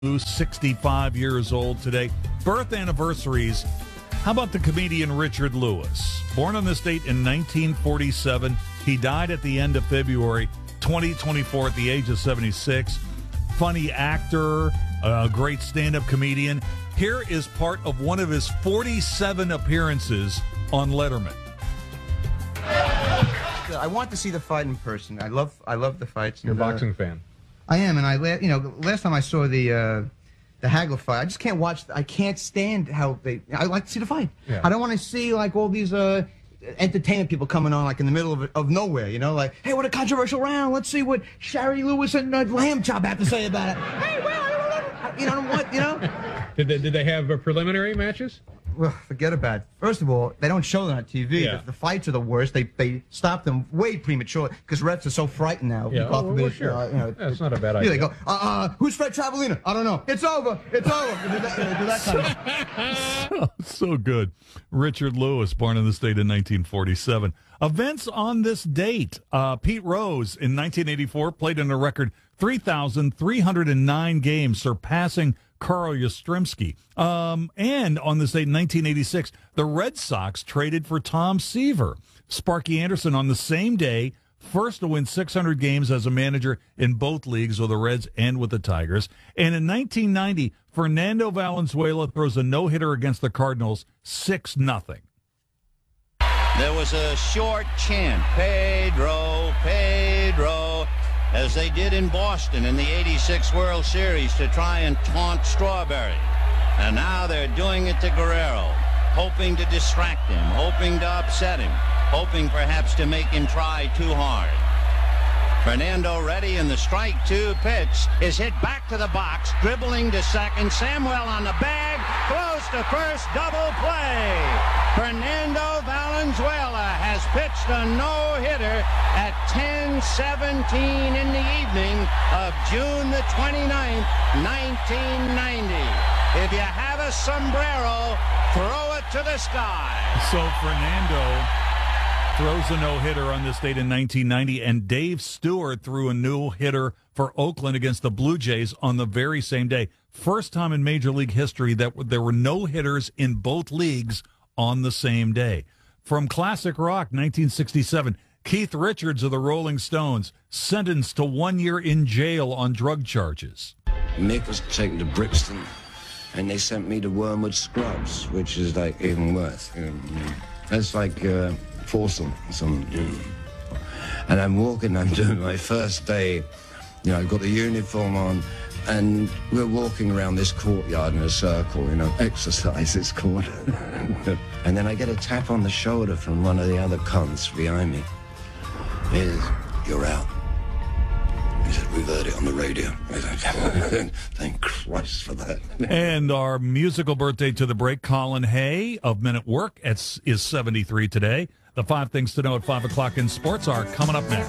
who's 65 years old today. Birth anniversaries. How about the comedian Richard Lewis? Born on this date in 1947. He died at the end of February 2024 at the age of 76. Funny actor, a great stand-up comedian. Here is part of one of his 47 appearances on Letterman. I want to see the fight in person. I love the fights. You're a boxing fan. I am, and last time I saw the Hagler fight, I just can't watch. I can't stand how they. I like to see the fight. Yeah. I don't want to see like all these entertainment people coming on like in the middle of nowhere. You know, like, hey, what a controversial round. Let's see what Shari Lewis and Lamb Chop have to say about it. Hey, well, you know what? You know. Did they have preliminary matches? Well, forget about it. First of all, they don't show them on TV. Yeah. The fights are the worst. They stop them way prematurely because refs are so frightened now. Yeah, God forbid, sure. That's not a bad idea. They go, who's Fred Travalina? I don't know. It's over. It's over. They do that kind of So good. Richard Lewis, born in the state in 1947. Events on this date. Pete Rose in 1984 played in a record 3,309 games, surpassing Carl Yastrzemski. And on this date in 1986, the Red Sox traded for Tom Seaver. Sparky Anderson on the same day, first to win 600 games as a manager in both leagues with the Reds and with the Tigers. And in 1990, Fernando Valenzuela throws a no-hitter against the Cardinals, 6-0. There was a short chant, Pedro, Pedro, as they did in Boston in the 86 World Series to try and taunt Strawberry. And now they're doing it to Guerrero, hoping to distract him, hoping to upset him, hoping perhaps to make him try too hard. Fernando ready, and the strike two pitch is hit back to the box, dribbling to second. Samuel on the bag, close to first, double play. Fernando Valenzuela has pitched a no-hitter at 10:17 in the evening of June the 29th, 1990. If you have a sombrero, throw it to the sky. So Fernando throws a no-hitter on this date in 1990, and Dave Stewart threw a no-hitter for Oakland against the Blue Jays on the very same day. First time in Major League history that there were no-hitters in both leagues on the same day. From classic rock, 1967, Keith Richards of the Rolling Stones, sentenced to 1 year in jail on drug charges. Mick was taken to Brixton, and they sent me to Wormwood Scrubs, which is like even worse. That's like Folsom. And I'm walking, I'm doing my first day, I've got the uniform on, and we're walking around this courtyard in a circle, exercise it's called. And then I get a tap on the shoulder from one of the other cons behind me. He says, "You're out." He said, "We've heard it on the radio." I said, "Thank Christ for that." And our musical birthday to the break, Colin Hay of Men at Work is 73 today. The 5 things to know at 5 o'clock in sports are coming up next.